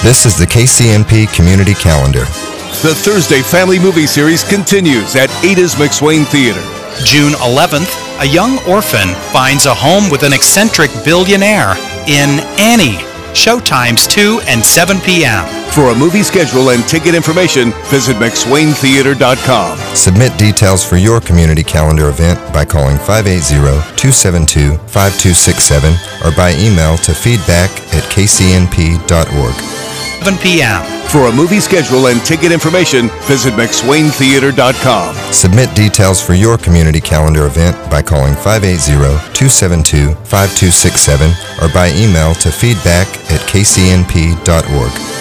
This is the KCNP Community Calendar. The Thursday Family Movie Series continues at Ada's McSwain Theater. June 11th, a young orphan finds a home with an eccentric billionaire in Annie. Showtimes 2 and 7 p.m. For a movie schedule and ticket information, visit McSwainTheater.com. Submit details for your community calendar event by calling 580-272-5267 or by email to feedback@kcnp.org. 7 p.m. For a movie schedule and ticket information, visit McSwainTheater.com. Submit details for your community calendar event by calling 580-272-5267 or by email to feedback@kcnp.org.